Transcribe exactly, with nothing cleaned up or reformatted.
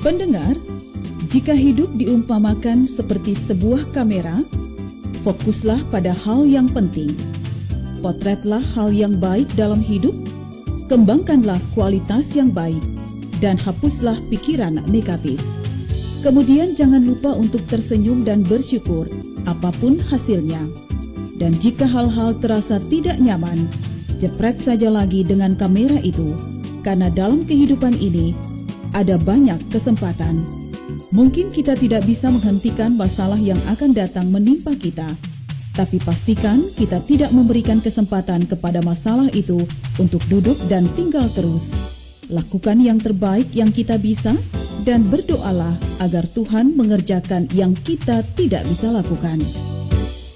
Pendengar, jika hidup diumpamakan seperti sebuah kamera, fokuslah pada hal yang penting. Potretlah hal yang baik dalam hidup, kembangkanlah kualitas yang baik, dan hapuslah pikiran negatif. Kemudian jangan lupa untuk tersenyum dan bersyukur apapun hasilnya. Dan jika hal-hal terasa tidak nyaman, jepret saja lagi dengan kamera itu, karena dalam kehidupan ini ada banyak kesempatan. Mungkin kita tidak bisa menghentikan masalah yang akan datang menimpa kita, tapi pastikan kita tidak memberikan kesempatan kepada masalah itu untuk duduk dan tinggal terus. Lakukan yang terbaik yang kita bisa dan berdoalah agar Tuhan mengerjakan yang kita tidak bisa lakukan.